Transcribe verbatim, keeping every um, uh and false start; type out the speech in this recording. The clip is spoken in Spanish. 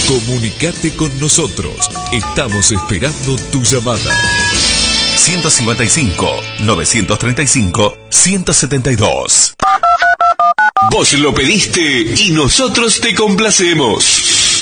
Comunicate con nosotros. Estamos esperando tu llamada. ciento cincuenta y cinco, novecientos treinta y cinco, ciento setenta y dos. Vos lo pediste y nosotros te complacemos.